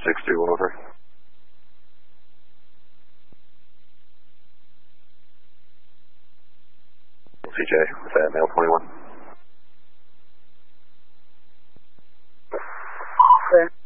631 over. CJ, with that, male 21. Okay.